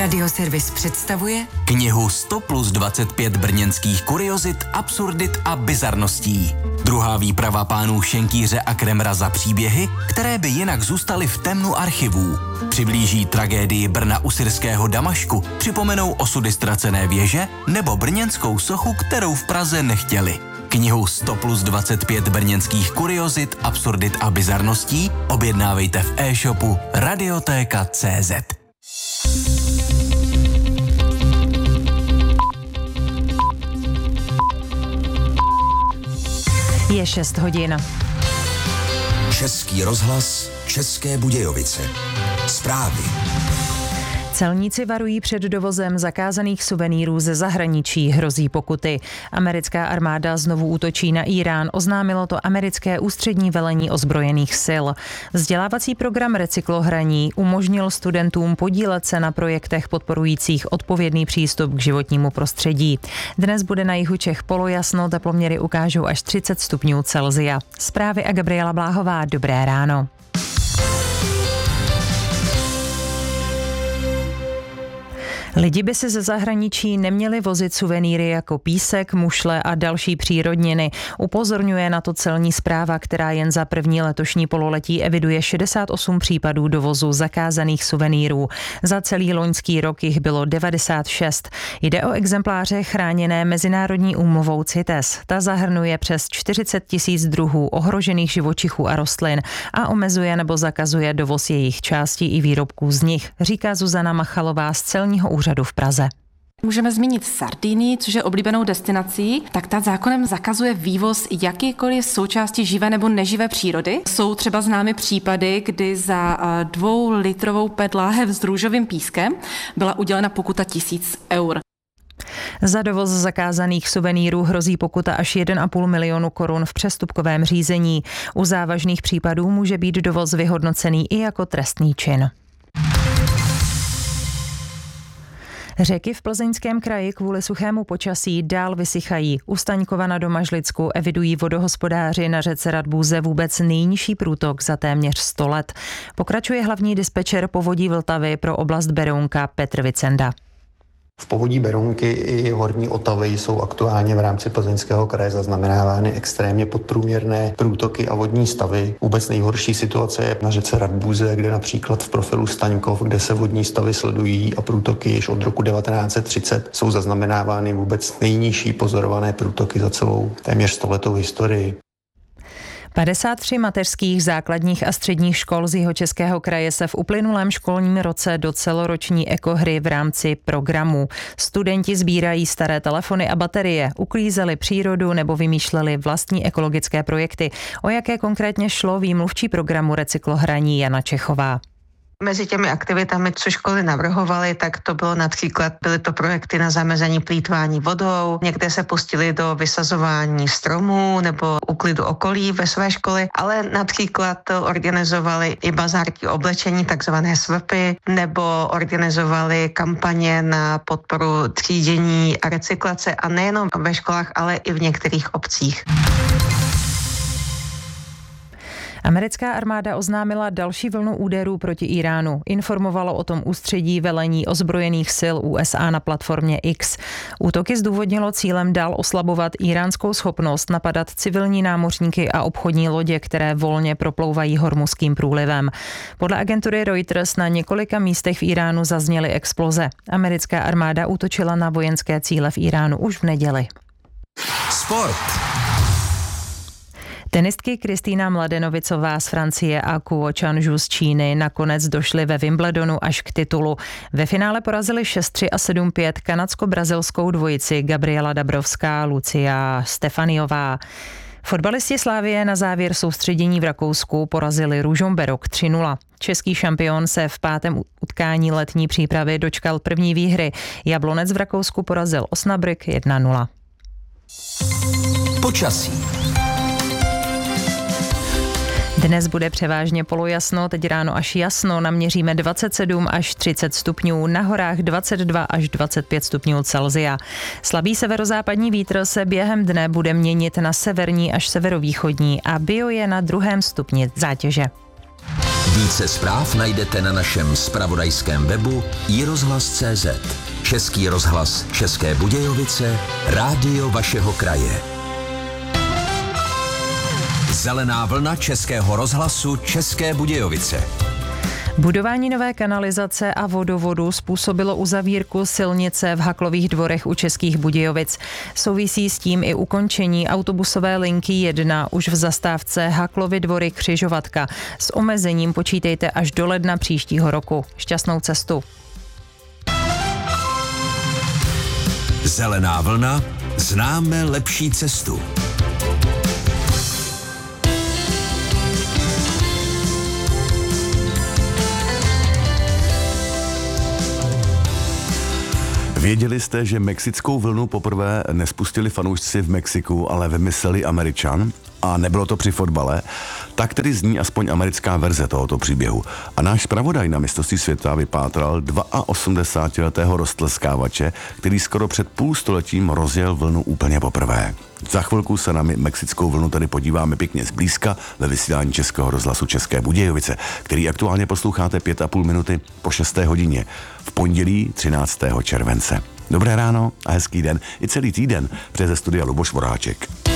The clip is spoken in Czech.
Radioservis představuje knihu 100 plus 25 brněnských kuriozit, absurdit a bizarností. Druhá výprava pánů Šenkýře a Kremra za příběhy, které by jinak zůstaly v temnu archivů. Přiblíží tragédii Brna u syrského Damašku, připomenou osudy ztracené věže nebo brněnskou sochu, kterou v Praze nechtěli. Knihu 100 plus 25 brněnských kuriozit, absurdit a bizarností objednávejte v e-shopu Radiotéka.cz. Je 6 hodin. Český rozhlas, České Budějovice. Zprávy. Celníci varují před dovozem zakázaných suvenýrů ze zahraničí, hrozí pokuty. Americká armáda znovu útočí na Írán, oznámilo to americké ústřední velení ozbrojených sil. Vzdělávací program recyklohraní umožnil studentům podílet se na projektech podporujících odpovědný přístup k životnímu prostředí. Dnes bude na jihu Čech polojasno, teploměry ukážou až 30 stupňů Celsia. Zprávy a Gabriela Bláhová, dobré ráno. Lidi by si ze zahraničí neměli vozit suvenýry jako písek, mušle a další přírodniny. Upozorňuje na to celní správa, která jen za první letošní pololetí eviduje 68 případů dovozu zakázaných suvenýrů. Za celý loňský rok jich bylo 96. Jde o exempláře chráněné Mezinárodní úmluvou CITES. Ta zahrnuje přes 40 000 druhů ohrožených živočichů a rostlin a omezuje nebo zakazuje dovoz jejich částí i výrobků z nich, říká Zuzana Machalová z celního úřadu v Praze. Můžeme zmínit Sardinii, což je oblíbenou destinací, tak ta zákonem zakazuje vývoz jakýkoliv součástí živé nebo neživé přírody. Jsou třeba známy případy, kdy za 2litrovou PET láhev s růžovým pískem byla udělena pokuta 1000 eur. Za dovoz zakázaných suvenýrů hrozí pokuta až 1,5 milionu korun v přestupkovém řízení. U závažných případů může být dovoz vyhodnocený i jako trestný čin. Řeky v Plzeňském kraji kvůli suchému počasí dál vysychají. U Staňkova na Domažlicku evidují vodohospodáři na řece Radbůze vůbec nejnižší průtok za téměř 100 let. Pokračuje hlavní dispečer povodí Vltavy pro oblast Berounka Petr Vicenda. V povodí Berounky i horní Otavy jsou aktuálně v rámci Plzeňského kraje zaznamenávány extrémně podprůměrné průtoky a vodní stavy. Vůbec nejhorší situace je na řece Radbůze, kde například v profilu Staňkov, kde se vodní stavy sledují a průtoky již od roku 1930 jsou zaznamenávány vůbec nejnižší pozorované průtoky za celou téměř 100letou historii. 53 mateřských, základních a středních škol z Jihočeského kraje se v uplynulém školním roce do celoroční ekohry v rámci programu. Studenti sbírají staré telefony a baterie, uklízeli přírodu nebo vymýšleli vlastní ekologické projekty. O jaké konkrétně šlo, ví mluvčí programu recyklohraní Jana Čechová. Mezi těmi aktivitami, co školy navrhovaly, tak to bylo byly to projekty na zamezení plýtvání vodou, někde se pustili do vysazování stromů nebo úklidu okolí ve své školy, ale například organizovali i bazárky oblečení, takzvané swapy, nebo organizovali kampaně na podporu třídění a recyklace a nejenom ve školách, ale i v některých obcích. Americká armáda oznámila další vlnu úderů proti Iránu. Informovalo o tom ústředí velení ozbrojených sil USA na platformě X. Útoky zdůvodnilo cílem dál oslabovat iránskou schopnost napadat civilní námořníky a obchodní lodě, které volně proplouvají Hormuzským průlivem. Podle agentury Reuters na několika místech v Iránu zazněly exploze. Americká armáda útočila na vojenské cíle v Iránu už v neděli. Sport. Tenistky Kristýna Mladenovicová z Francie a Kuo Chanžu z Číny nakonec došly ve Wimbledonu až k titulu. Ve finále porazili 6-3 a 7-5 kanadsko-brazilskou dvojici Gabriela Dabrowská, Lucia Stefaniová. Fotbalisti Slavie na závěr soustředění v Rakousku porazili Ružomberok 3-0. Český šampion se v 5. utkání letní přípravy dočkal první výhry. Jablonec v Rakousku porazil Osnabrück 1-0. Počasí. Dnes bude převážně polojasno, teď ráno až jasno, naměříme 27 až 30 stupňů, na horách 22 až 25 stupňů Celsia. Slabý severozápadní vítr se během dne bude měnit na severní až severovýchodní a bio je na 2. stupni zátěže. Více zpráv najdete na našem zpravodajském webu iRozhlas.cz. Český rozhlas České Budějovice, rádio vašeho kraje. Zelená vlna Českého rozhlasu České Budějovice. Budování nové kanalizace a vodovodu způsobilo uzavírku silnice v Haklových Dvorech u Českých Budějovic. Souvisí s tím i ukončení autobusové linky 1 už v zastávce Haklovy Dvory Křižovatka. S omezením počítejte až do ledna příštího roku. Šťastnou cestu. Zelená vlna, známe lepší cestu. Věděli jste, že mexickou vlnu poprvé nespustili fanoušci v Mexiku, ale vymysleli Američan? A nebylo to při fotbale? Tak tedy zní aspoň americká verze tohoto příběhu. A náš zpravodaj na mistrovství světa vypátral 82letého roztleskávače, který skoro před půlstoletím rozjel vlnu úplně poprvé. Za chvilku se na mexickou vlnu tady podíváme pěkně zblízka ve vysílání Českého rozhlasu České Budějovice, který aktuálně posloucháte 5,5 minuty po 6. hodině v pondělí 13. července. Dobré ráno a hezký den i celý týden, přeje ze studia Luboš Voráček.